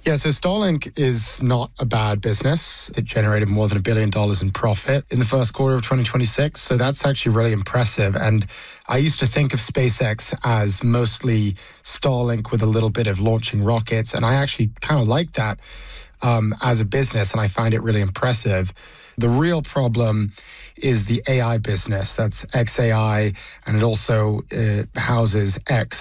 Yeah, so Starlink is not a bad business. It generated more than $1 billion in profit in the first quarter of 2026. So that's actually really impressive. And I used to think of SpaceX as mostly Starlink with a little bit of launching rockets. And I actually kind of like that as a business, and I find it really impressive. The real problem is the AI business. That's xAI, and it also houses X.